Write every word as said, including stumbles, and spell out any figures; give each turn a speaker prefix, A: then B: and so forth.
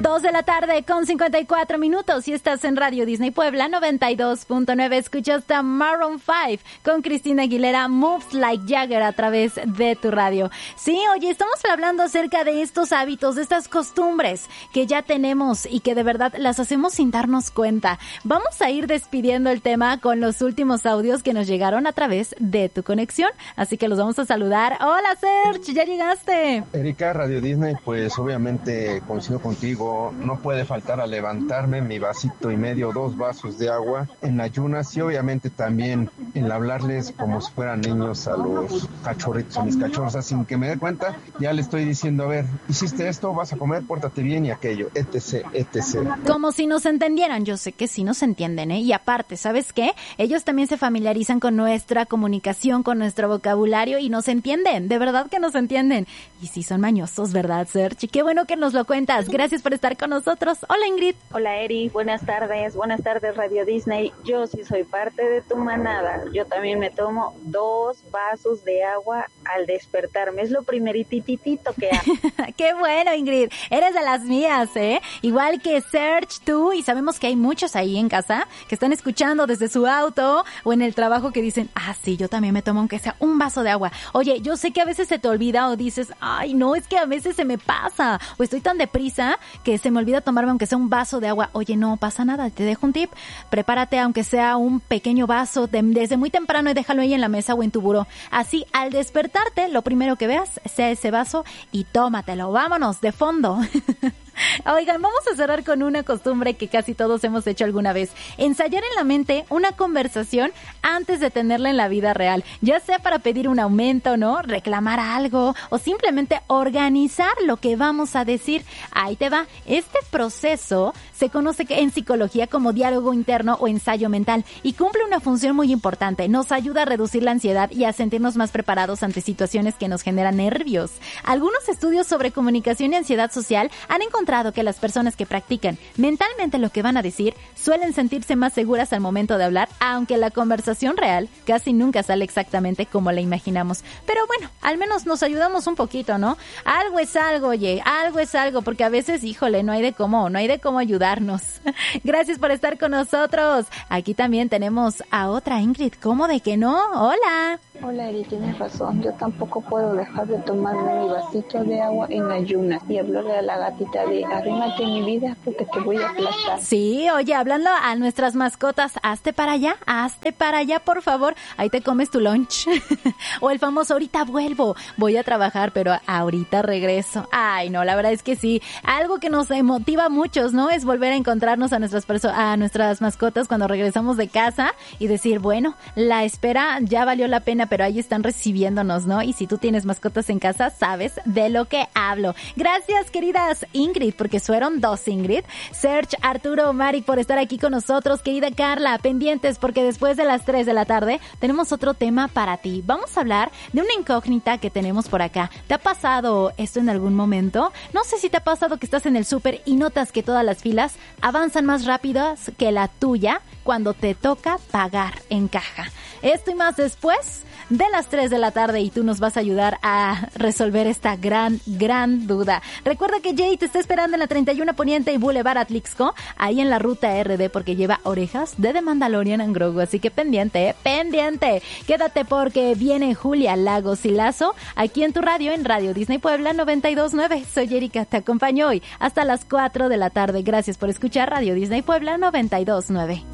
A: Dos de la tarde con cincuenta y cuatro minutos y estás en Radio Disney Puebla noventa y dos punto nueve. Escuchas a Maroon cinco con Cristina Aguilera, Moves Like Jagger a través de tu radio. Sí, oye, estamos hablando acerca de estos hábitos, de estas costumbres que ya tenemos y que de verdad las hacemos sin darnos cuenta. Vamos a ir despidiendo el tema con los últimos audios que nos llegaron a través de tu conexión, así que los vamos a saludar. Hola Serge, ya llegaste.
B: Erika, Radio Disney, pues obviamente coincido contigo. No puede faltar a levantarme mi vasito y medio, dos vasos de agua en ayunas y obviamente también el hablarles como si fueran niños a los cachorritos, a mis cachorros, sin que me dé cuenta, ya le estoy diciendo, a ver, hiciste esto, vas a comer, pórtate bien y aquello, etc, etcétera.
A: Como si nos entendieran, yo sé que sí nos entienden, ¿eh? Y aparte, ¿sabes qué? Ellos también se familiarizan con nuestra comunicación, con nuestro vocabulario y nos entienden, de verdad que nos entienden. Y sí son mañosos, ¿verdad, Serge? Qué bueno que nos lo cuentas, gracias por estar con nosotros. Hola Ingrid.
C: Hola Eri, buenas tardes, buenas tardes Radio Disney. Yo sí soy parte de tu manada. Yo también me tomo dos vasos de agua al despertarme. Es lo primerititito que hago.
A: Qué bueno Ingrid, eres de las mías, ¿eh? Igual que Serge, tú, y sabemos que hay muchos ahí en casa que están escuchando desde su auto o en el trabajo que dicen, ah sí, yo también me tomo aunque sea un vaso de agua. Oye, yo sé que a veces se te olvida o dices, ay no, es que a veces se me pasa o estoy tan deprisa que se me olvida tomarme aunque sea un vaso de agua. Oye, no pasa nada, te dejo un tip. Prepárate aunque sea un pequeño vaso de, desde muy temprano y déjalo ahí en la mesa o en tu buró. Así, al despertarte, lo primero que veas sea ese vaso y tómatelo. Vámonos, de fondo. Oigan, vamos a cerrar con una costumbre que casi todos hemos hecho alguna vez. Ensayar en la mente una conversación antes de tenerla en la vida real. Ya sea para pedir un aumento, ¿no? Reclamar algo o simplemente organizar lo que vamos a decir. Ahí te va. Este proceso se conoce en psicología como diálogo interno o ensayo mental y cumple una función muy importante. Nos ayuda a reducir la ansiedad y a sentirnos más preparados ante situaciones que nos generan nervios. Algunos estudios sobre comunicación y ansiedad social han encontrado que las personas que practican mentalmente lo que van a decir suelen sentirse más seguras al momento de hablar, aunque la conversación real casi nunca sale exactamente como la imaginamos. Pero bueno, al menos nos ayudamos un poquito, ¿no? Algo es algo, oye, algo es algo, porque a veces, híjole, no hay de cómo, no hay de cómo ayudarnos. Gracias por estar con nosotros. Aquí también tenemos a otra Ingrid. ¿Cómo de que no? Hola.
C: Hola Eri, tienes razón. Yo tampoco puedo dejar de tomarme mi vasito de agua en ayunas y hablarle a la gatita de arrímate mi vida porque te voy a aplastar.
A: Sí, oye, hablando a nuestras mascotas, hazte para allá, hazte para allá, por favor. Ahí te comes tu lunch. O el famoso, ahorita vuelvo, voy a trabajar, pero ahorita regreso. Ay, no, la verdad es que sí. Algo que nos motiva a muchos, ¿no? Es volver a encontrarnos a nuestras perso- a nuestras mascotas cuando regresamos de casa y decir, bueno, la espera ya valió la pena, pero ahí están recibiéndonos, ¿no? Y si tú tienes mascotas en casa, sabes de lo que hablo. Gracias, queridas Ingrid, porque fueron dos Ingrid. Serge, Arturo, Mari, por estar aquí con nosotros. Querida Carla, pendientes, porque después de las tres de la tarde tenemos otro tema para ti. Vamos a hablar de una incógnita que tenemos por acá. ¿Te ha pasado esto en algún momento? No sé si te ha pasado que estás en el súper y notas que todas las filas avanzan más rápidas que la tuya cuando te toca pagar en caja. Esto y más después de las tres de la tarde y tú nos vas a ayudar a resolver esta gran, gran duda. Recuerda que Jay te está esperando en la treinta y uno Poniente y Boulevard Atlixco, ahí en la ruta R D, porque lleva orejas de The Mandalorian and Grogu, así que pendiente, ¿eh? pendiente. Quédate porque viene Julia Lagos y Lazo aquí en tu radio, en Radio Disney Puebla noventa y dos punto nueve. Soy Erika, te acompaño hoy hasta las cuatro de la tarde. Gracias por escuchar Radio Disney Puebla noventa y dos punto nueve.